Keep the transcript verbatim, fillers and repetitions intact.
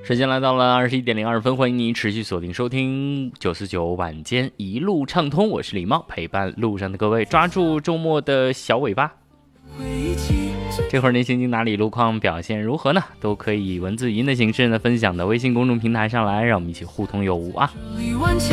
时间来到了二十一点零二分，欢迎你持续锁定收听九四九晚间一路畅通，我是李茂，陪伴路上的各位，抓住周末的小尾巴。这会儿您心情哪里，路况表现如何呢？都可以以文字语音的形式呢分享到微信公众平台上来，让我们一起互通有无啊。